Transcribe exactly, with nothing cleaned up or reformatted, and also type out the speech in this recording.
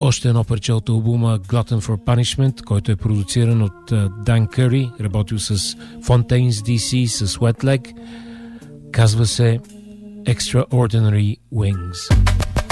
още едно парче от албума Glutton for Punishment, който е продуциран от Дан Къри, работил с Fontaines ди си, с Wet Leg. Казва се Extraordinary Wings.